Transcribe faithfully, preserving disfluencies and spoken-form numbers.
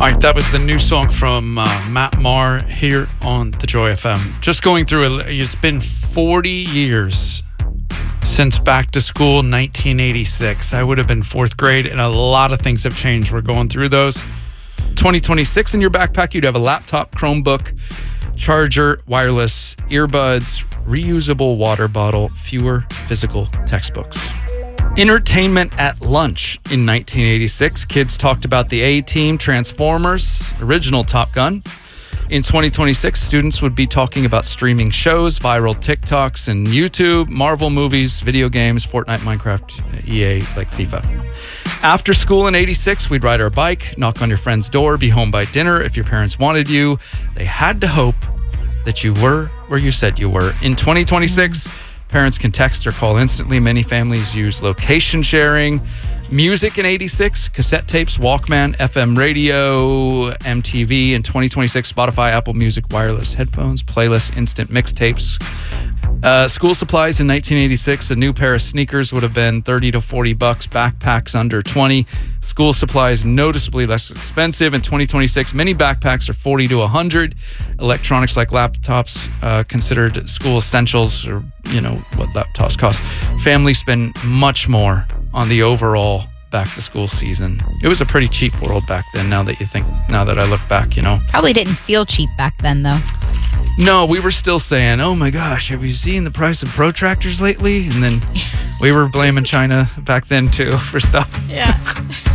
All right, that was the new song from uh, Matt Maher here on the Joy F M. Just going through it, it's been forty years since back to school, nineteen eighty-six. I would have been fourth grade, and a lot of things have changed. We're going through those. twenty twenty-six in your backpack, you'd have a laptop, Chromebook, charger, wireless earbuds, reusable water bottle, fewer physical textbooks. Entertainment at lunch in nineteen eighty-six. Kids talked about the A-Team, Transformers, original Top Gun. In twenty twenty-six, students would be talking about streaming shows, viral TikToks, and YouTube, Marvel movies, video games, Fortnite, Minecraft, E A, like FIFA. After school in eighty-six, we'd ride our bike, knock on your friend's door, be home by dinner if your parents wanted you. They had to hope that you were where you said you were. In twenty twenty-six, parents can text or call instantly. Many families use location sharing. Music in eighty-six, cassette tapes, Walkman, F M radio, M T V. In twenty twenty-six, Spotify, Apple Music, wireless headphones, playlists, instant mixtapes. Uh, school supplies in nineteen eighty-six, a new pair of sneakers would have been thirty to forty bucks, backpacks under twenty. School supplies noticeably less expensive. In twenty twenty-six, many backpacks are forty to one hundred. Electronics like laptops uh, considered school essentials, or you know what laptops cost. Families spend much more on the overall back to school season. It was a pretty cheap world back then, now that you think, now that I look back, you know. Probably didn't feel cheap back then, though. No, we were still saying, oh my gosh, have you seen the price of protractors lately? And then we were blaming China back then too for stuff. Yeah.